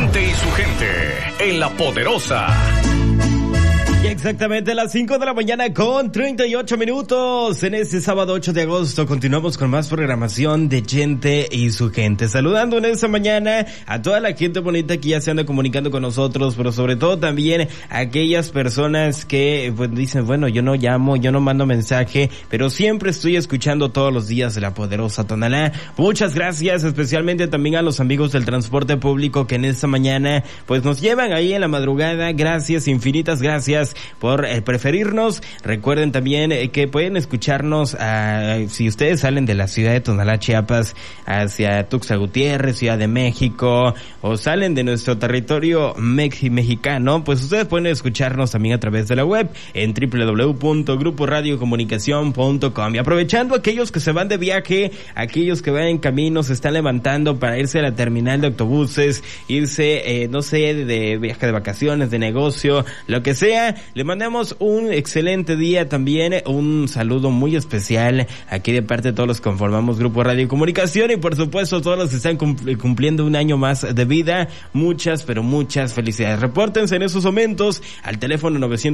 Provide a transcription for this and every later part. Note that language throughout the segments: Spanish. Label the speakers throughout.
Speaker 1: Chente y su gente en La Poderosa.
Speaker 2: Y exactamente a las 5 de la mañana con 38 minutos. En este sábado 8 de agosto continuamos con más programación de Chente y su gente. Saludando en esta mañana a toda la gente bonita que ya se anda comunicando con nosotros, pero sobre todo también a aquellas personas que pues dicen, bueno, yo no llamo, yo no mando mensaje, pero siempre estoy escuchando todos los días de La Poderosa Tonalá. Muchas gracias, especialmente también a los amigos del transporte público que en esta mañana pues nos llevan ahí en la madrugada. Gracias, infinitas gracias por preferirnos. Recuerden también que pueden escucharnos si ustedes salen de la ciudad de Tonalá, Chiapas, hacia Tuxtla Gutiérrez, Ciudad de México, o salen de nuestro territorio mexicano, pues ustedes pueden escucharnos también a través de la web en www.gruporadiocomunicacion.com. Y aprovechando aquellos que se van de viaje, aquellos que van en camino, se están levantando para irse a la terminal de autobuses, irse, no sé, de viaje de vacaciones, de negocio, lo que sea, le mandamos un excelente día también, un saludo muy especial aquí de parte de todos los que conformamos Grupo Radio y Comunicación y por supuesto todos los que están cumpliendo un año más de vida. Muchas, pero muchas felicidades. Repórtense en esos momentos al teléfono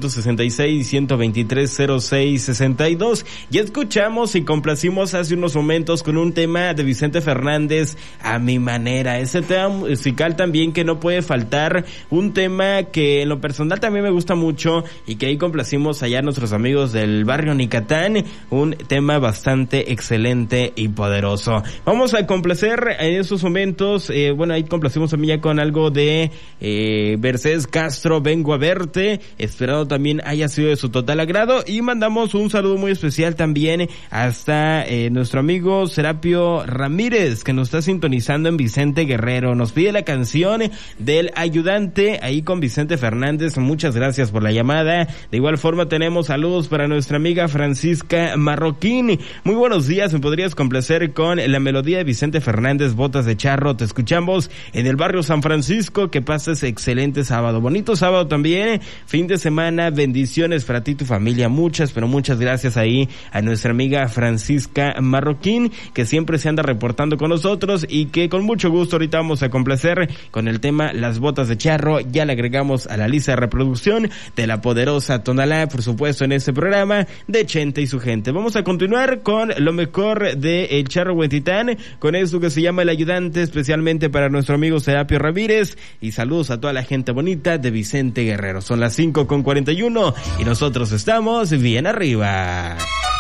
Speaker 2: 966-123-0662. Ya escuchamos y complacimos hace unos momentos con un tema de Vicente Fernández, A Mi Manera. Ese tema musical también que no puede faltar, un tema que en lo personal también me gusta mucho y que ahí complacimos allá a nuestros amigos del barrio Nicatán, un tema bastante excelente y poderoso. Vamos a complacer en esos momentos, bueno, ahí complacimos también ya con algo de Mercedes Castro, Vengo a Verte, esperando también haya sido de su total agrado, y mandamos un saludo muy especial también hasta nuestro amigo Serapio Ramírez, que nos está sintonizando en Vicente Guerrero, nos pide la canción del Ayudante, ahí con Vicente Fernández. Muchas gracias por la llamada. De igual forma tenemos saludos para nuestra amiga Francisca Marroquín. Muy buenos días, me podrías complacer con la melodía de Vicente Fernández, Botas de Charro. Te escuchamos en el barrio San Francisco. Que pases excelente sábado, bonito sábado también, fin de semana, bendiciones para ti y tu familia. Muchas, pero muchas gracias ahí a nuestra amiga Francisca Marroquín, que siempre se anda reportando con nosotros y que con mucho gusto ahorita vamos a complacer con el tema Las Botas de Charro. Ya le agregamos a la lista de reproducción de La Poderosa Tonalá, por supuesto, en este programa de Chente y su gente. Vamos a continuar con lo mejor de El Charro Huentitán, con eso que se llama El Ayudante, especialmente para nuestro amigo Serapio Ramírez, y saludos a toda la gente bonita de Vicente Guerrero. Son las 5:41 y nosotros estamos bien arriba.